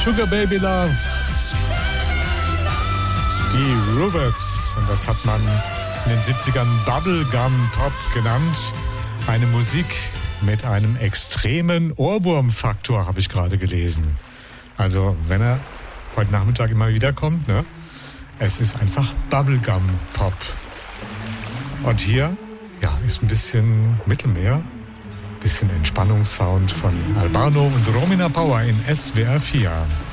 Sugar Baby Love. Die Ruberts. Und das hat man in den 70ern Bubblegum Pop genannt. Eine Musik mit einem extremen Ohrwurmfaktor, habe ich gerade gelesen. Also, wenn er heute Nachmittag immer wieder kommt, ne? Es ist einfach Bubblegum Pop. Und hier, ja, ist ein bisschen Mittelmeer, bisschen Entspannungssound von Albano und Romina Power in SWR 4.